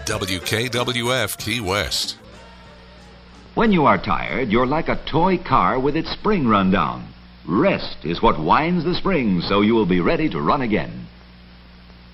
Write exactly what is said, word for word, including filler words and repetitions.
W K W F Key West. When you are tired, you're like a toy car with its spring run down. Rest is what winds the springs so you will be ready to run again.